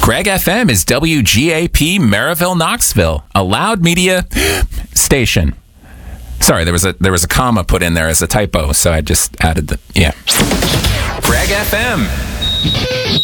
Craig FM is WGAP Maryville, Knoxville, a loud media station. Sorry, there was a comma put in there as a typo, so I just added the, yeah. Craig FM.